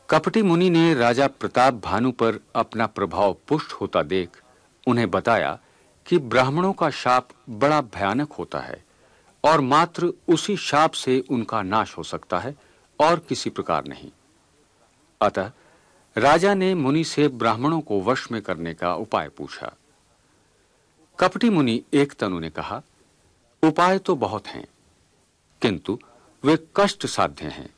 कपटी मुनि ने राजा प्रताप भानु पर अपना प्रभाव पुष्ट होता देख उन्हें बताया कि ब्राह्मणों का शाप बड़ा भयानक होता है और मात्र उसी शाप से उनका नाश हो सकता है और किसी प्रकार नहीं। अतः राजा ने मुनि से ब्राह्मणों को वश में करने का उपाय पूछा। कपटी मुनि एक तनु ने कहा, उपाय तो बहुत हैं, किंतु वे कष्ट साध्य हैं।